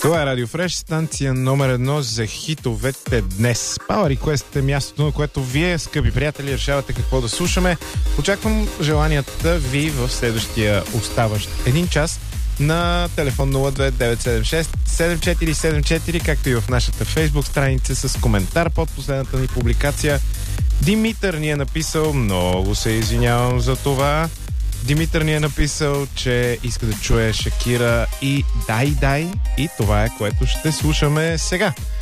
Това е Радио Фреш, станция номер 1 за хитовете днес. Power Request е мястото, на което вие, скъпи приятели, решавате какво да слушаме. Очаквам желанията ви в следващия оставащ един час на телефон 02976 7474, както и в нашата фейсбук страница с коментар под последната ни публикация. Димитър ни е написал, много се извинявам за това. Димитър ни е написал, че иска да чуе Шакира и Дай, и това е, което ще слушаме сега.